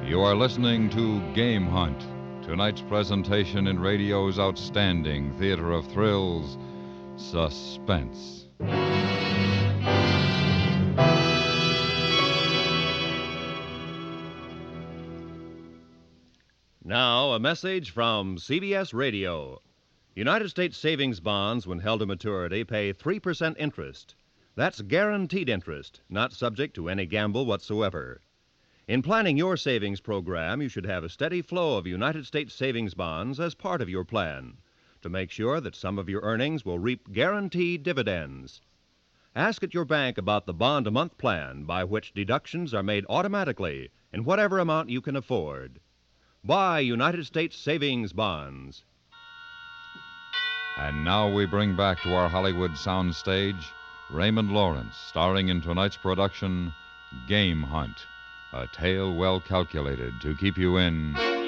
You are listening to Game Hunt, tonight's presentation in radio's outstanding theater of thrills, Suspense. Now, a message from CBS Radio. United States savings bonds, when held to maturity, pay 3% interest. That's guaranteed interest, not subject to any gamble whatsoever. In planning your savings program, you should have a steady flow of United States savings bonds as part of your plan to make sure that some of your earnings will reap guaranteed dividends. Ask at your bank about the bond-a-month plan by which deductions are made automatically in whatever amount you can afford. Buy United States savings bonds. And now we bring back to our Hollywood soundstage Raymond Lawrence, starring in tonight's production, Game Hunt, a tale well calculated to keep you in